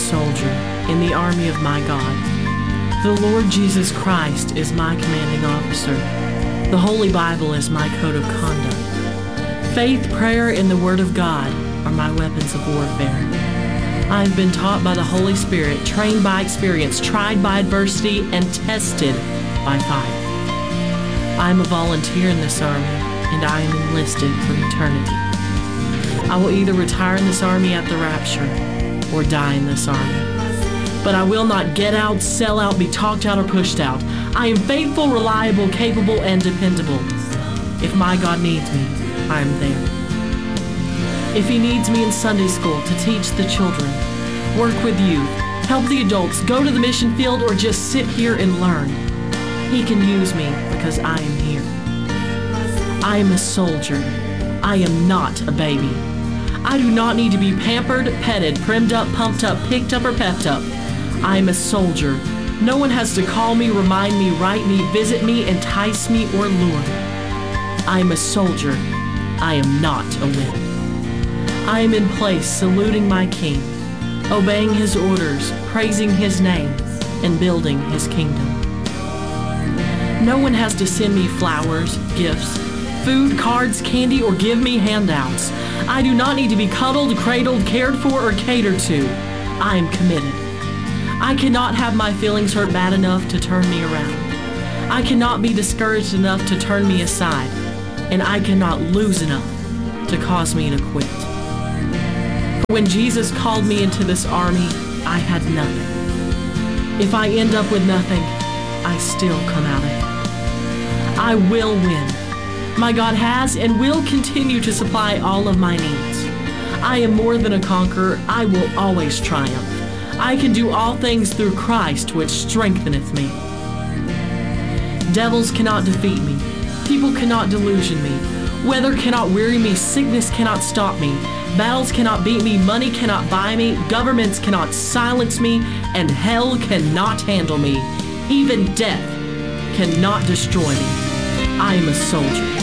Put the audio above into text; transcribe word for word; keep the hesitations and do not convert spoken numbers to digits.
soldier in the army of my God. The Lord Jesus Christ is my commanding officer. The Holy Bible is my code of conduct. Faith, prayer, and the Word of God are my weapons of warfare. I have been taught by the Holy Spirit, trained by experience, tried by adversity, and tested by fire. I am a volunteer in this army, and I am enlisted for eternity. I will either retire in this army at the rapture or die in this army. But I will not get out, sell out, be talked out, or pushed out. I am faithful, reliable, capable, and dependable. If my God needs me, I am there. If He needs me in Sunday school to teach the children, work with youth, help the adults, go to the mission field, or just sit here and learn, He can use me because I am here. I am a soldier. I am not a baby. I do not need to be pampered, petted, primed up, pumped up, picked up, or pepped up. I am a soldier. No one has to call me, remind me, write me, visit me, entice me, or lure me. I am a soldier. I am not a whim. I am in place, saluting my King, obeying His orders, praising His name, and building His kingdom. No one has to send me flowers, gifts, food, cards, candy, or give me handouts. I do not need to be cuddled, cradled, cared for, or catered to. I am committed. I cannot have my feelings hurt bad enough to turn me around. I cannot be discouraged enough to turn me aside. And I cannot lose enough to cause me to quit. When Jesus called me into this army, I had nothing. If I end up with nothing, I still come out ahead. I will win. My God has and will continue to supply all of my needs. I am more than a conqueror. I will always triumph. I can do all things through Christ, which strengtheneth me. Devils cannot defeat me. People cannot delusion me. Weather cannot weary me. Sickness cannot stop me. Battles cannot beat me. Money cannot buy me. Governments cannot silence me. And hell cannot handle me. Even death cannot destroy me. I am a soldier.